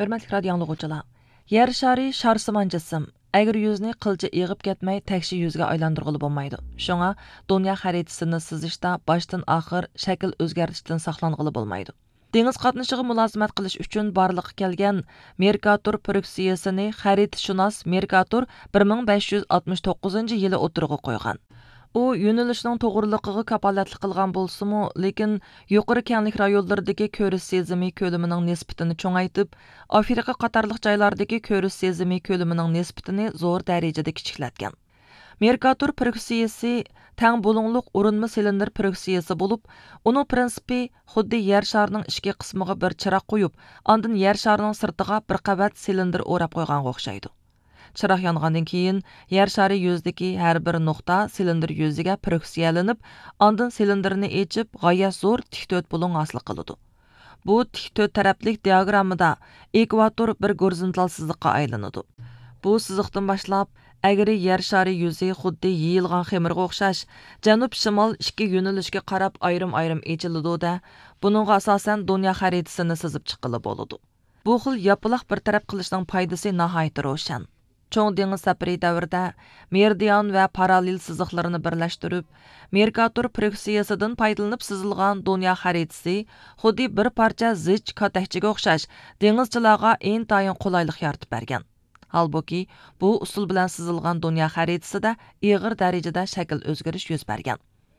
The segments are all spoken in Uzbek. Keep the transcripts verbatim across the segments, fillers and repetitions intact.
Hörmətli radio dinləyicilər, yer şarı şarsimon cism. Əgər yüzni qılca eğib ketməy təkşi yüzgə aylandırğılı bolmaydı. Şoňa dünya xaritasını sızışda başdan axır şəkil özgərtişdən saxlanğılı bolmaydı. Deniz qatnaşığı mülazimat qilish uchun barliqqa kelgan Mercator proksiyasini xaritashunos Mercator bir ming besh yuz oltmish to'qqizinchi yili o'tirg'i qo'ygan. U yo'nalishning to'g'riligiga kapolatlik qilgan bo'lsa-mu, lekin yuqori kenglik rayonlaridagi ko'rish sezimi ko'lamining nisbatini cho'ngaytib, Afrika qatorliq joylardagi ko'rish sezimi ko'lamining nisbatini zo'r darajada kichiklatgan. Mercator proksiyasi tang bo'linglik urinma silindr proksiyasi bo'lib, uning prinsipi xuddi yer sharining ichki qismiga bir chiroq qo'yib, ondan yer sharining sirtiga bir qavat silindr o'rab qo'yganga o'xshaydi. Chiroq yongandan keyin yer shari yuzidagi har bir nuqta silindr yuziga proksiyalanib, ondan silindrni echib, g'oyat zo'r tik to'rt bo'lin hosil qiladi. Bu tik to'rt taraflik diagrammada ekvator bir gorizontal siziqqa aylanadi. Bu siziqdan boshlab agri yer shari yuzi xuddi yeyilgan xemirga o'xshash janub-shimol ikki yo'nalishga qarab ayrim-ayrim echiladi-da, buningga asosan dunyo xaritasini sizib chiqqili bo'ladi. Bu xil yapılaq bir taraf qilishning foydasi nihoyat ro'shan. Çoğ dengiz safari davrida meridian va parallel siziqlarini birlashtirib, Mercator proksiyasidan foydalanib sizilgan dunyo xaritasi xuddi bir parcha zich katakchiga o'xshash dengizchilarga intayin qulaylik yaratib bergan. Halbuki bu usul bilan sizilgan dunyo xaritasida ig'ir darajada shakl o'zgarish yuz bergan.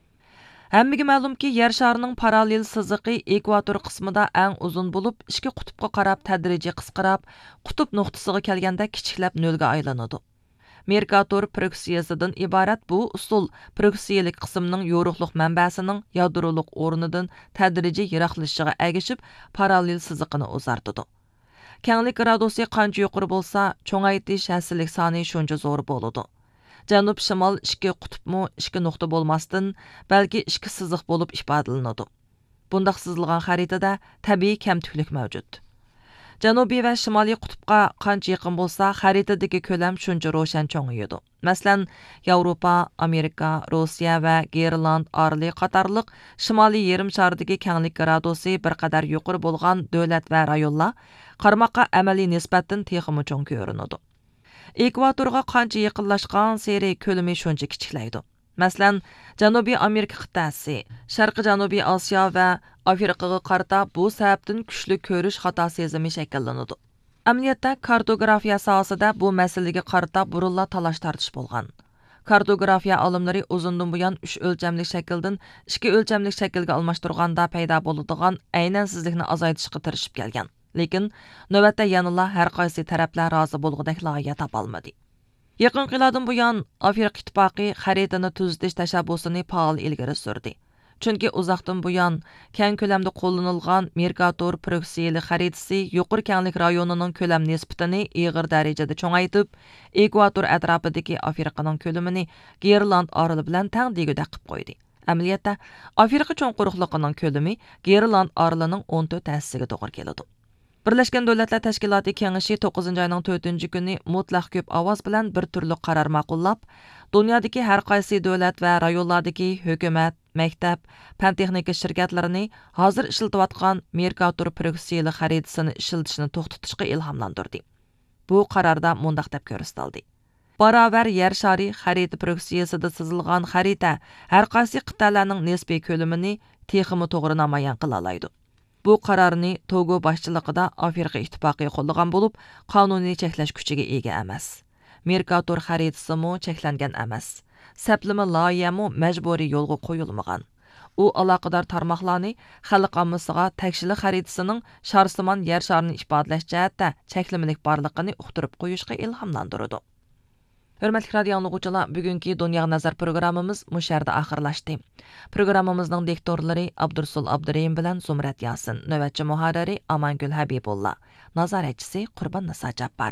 Hammaga ma'lumki, yer sharining parallel siziqi ekvator qismida eng uzun bo'lib, ikki qutbga qarab tadrijiy qisqarib, qutb nuqtasiga kelganda kichiklab nolga aylanadi. Mercator proksiyasidan iborat bu usul proksiyalik qismning yo'riqliq manbasining yadroliq o'rnidan tadrijiy yiroqlashishiga ergishib, parallel siziqini uzartadi. Kenglik gradusi qancha yuqori bo'lsa, cho'ngaytish hassillik soni shuncha zo'r bo'ladi. Janub-shimol ikki qutbmi ikki nuqta bo'lmasdan, balki ikki siziq bo'lib ifodalanadi. Bundaq sizilgan xaritada tabiiy kamtuklik mavjud. Janubiy va shimoliy qutbga qancha yaqin bo'lsa, xaritadagi ko'lam shuncha ro'shan cho'ngayadi. Masalan, Yevropa, Amerika, Rossiya va Gerland orli qatorliq shimoliy yarim shardagi kenglik gradusi bir qadar yuqori bo'lgan davlat va rayonlar qarmoqqa amaliy nisbatan texmi cho'ng ko'rinadi. Ekvatorga qancha yaqinlashgan seri ko'lami shuncha kichiklaydi. Masalan, Janubiy Amerika qit'asi, Sharqi Janubiy Osiyo va Afrikaga qarata bu sababdan kuchli ko'rish xato sezimi shakllanadi. Amaliyotda kartografiya sohasida bu masalaga qarata burunla talash tartish bo'lgan. Kartografiya olimlari uzundan buyon uch o'lchamli shakldan ikki o'lchamli shaklga almashtirganda paydo bo'ladigan aynansizlikni azaytishga tirishib kelgan. Lekin navbatda yanıla har qaysi taraflar rozi bo'lgudek loyiha topolmadi. Yaqin qiladan buyon Afrika ittifoqi xaritani tuzitish tashabbusini faol ilgari surdi. Chunki uzoqdan buyon keng ko'lamda qo'llanilgan Mercator proksiyali xaritasi yuqori kenglik rayonining ko'lam nisbatini ig'ir darajada cho'ngaytib, ekvator atrofidagi Afrikaning ko'lamini Gerland oroli bilan tang degudek qilib qo'ydi. Amaliyotda Afrika cho'nquruqligining ko'lami Gerland orolining o'n to'rt ta'sisiga to'g'ri keladi. Birleşken Devletler Teşkilatı Kengişi to'qqizinchi ayning to'rtinchi kuni mutlaq ko'p ovoz bilan bir turli qaror ma'qullab, dunyodagi har qaysi davlat va rayonlardagi hukumat, maktab, fan texnika shirkatlarini hozir ishlatayotgan Mercator proksiyali xaritasini ishlatishni to'xtatishga ilhomlantirdi. Bu qarorda mundaq deb ko'rsatildi. Baravar yer shari xarita proksiyasida sizilgan xarita har qaysi qit'alarning nisbiy ko'lamini texmi to'g'ri namoyon qila oladi. Bu qarorni Togo boshchiligida Afrika ittifoqi qo'llagan bo'lib, qonuniy cheklash kuchiga ega emas. Mercator xaritasi mo cheklangan emas. Saplama loyihami majburiy yo'lga qo'yilmagan. U aloqador tarmoqlarni xalq ommasiga takshili xaritasining sharsimon yer sharini ifodalash jihatda cheklamalik borligini uqtirib qo'yishga ilhomlantirdi. Hörmətli radio dinləyicilər, bugünkü Dünya Nazar proqramımız müşərdə axırlaşdı. Proqramımızın diktorları Abdursul Abdurrahim bilan Zumrat Yasin, növbətçi muharriri Amangül Habibullah, nazaretçisi Qurban Nisa Cabbar.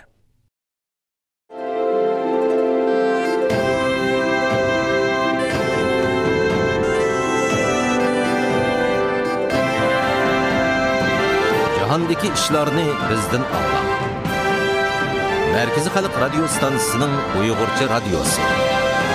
Jahondagi ishlarni bizdan anla. Merkezi Xalq Radio Stansiyasining Uyg'urcha radiosi.